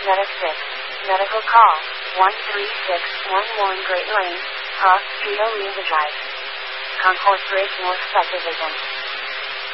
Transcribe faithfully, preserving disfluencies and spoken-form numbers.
Meta six. Medical call, one three six one one Great Lane, Cross Street, Olinda Drive. Concourse Bridge North Subdivision.